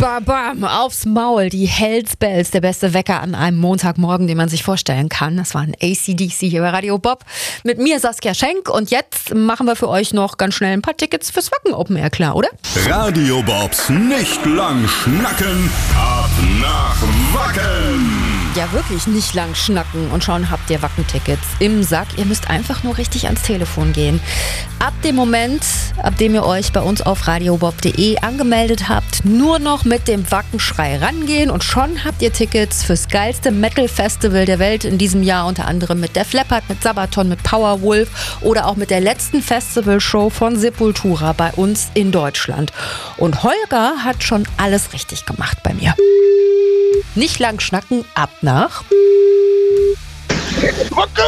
Bam, bam, aufs Maul. Die Hells Bells, der beste Wecker an einem Montagmorgen, den man sich vorstellen kann. Das war ein AC/DC hier bei Radio Bob. Mit mir Saskia Schenk. Und jetzt machen wir für euch noch ganz schnell ein paar Tickets fürs Wacken Open Air klar, oder? Radio Bobs nicht lang schnacken, ab nach Wacken. Ja, wirklich nicht lang schnacken. Und schon habt ihr Wacken-Tickets im Sack. Ihr müsst einfach nur richtig ans Telefon gehen. Ab dem Moment, ab dem ihr euch bei uns auf radiobob.de angemeldet habt, nur noch mit dem Wackenschrei rangehen und schon habt ihr Tickets fürs geilste Metal-Festival der Welt in diesem Jahr, unter anderem mit Def Leppard, mit Sabaton, mit Powerwolf oder auch mit der letzten Festivalshow von Sepultura bei uns in Deutschland. Und Holger hat schon alles richtig gemacht bei mir. Nicht lang schnacken, ab nach Wacken!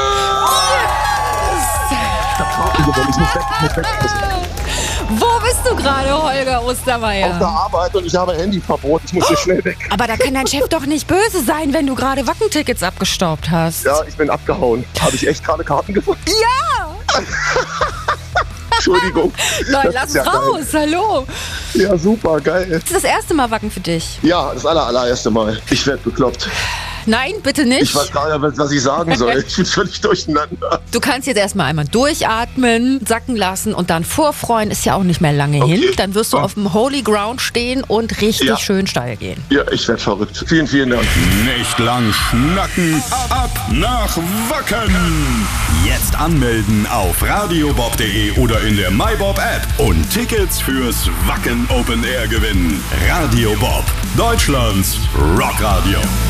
Wo bist du gerade, Holger Ostermeier? Auf der Arbeit und ich habe Handyverbot. Ich muss hier schnell weg. Aber da kann dein Chef doch nicht böse sein, wenn du gerade Wackentickets abgestaubt hast. Ja, ich bin abgehauen. Habe ich echt gerade Karten gefunden? Ja! Entschuldigung. Nein, Das lass ist ja raus, hallo. Ja, super, geil. Das ist das erste Mal Wacken für dich. Ja, das allererste Mal. Ich werde bekloppt. Nein, bitte nicht. Ich weiß gar nicht, was ich sagen soll. Ich bin völlig durcheinander. Du kannst jetzt erstmal einmal durchatmen, sacken lassen und dann vorfreuen, ist ja auch nicht mehr lange hin. Dann wirst du auf dem Holy Ground stehen und richtig schön steil gehen. Ja, ich werde verrückt. Vielen, vielen Dank. Nicht lang schnacken, ab nach Wacken. Jetzt anmelden auf radiobob.de oder in der MyBob App und Tickets fürs Wacken Open Air gewinnen. Radio Bob, Deutschlands Rockradio.